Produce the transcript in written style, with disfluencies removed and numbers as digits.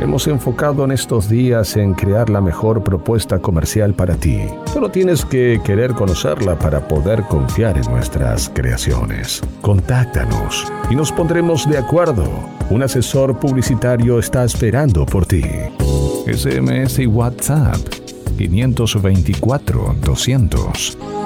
hemos enfocado en estos días en crear la mejor propuesta comercial para ti. Solo tienes que querer conocerla para poder confiar en nuestras creaciones. Contáctanos y nos pondremos de acuerdo. Un asesor publicitario está esperando por ti. SMS y WhatsApp 524 200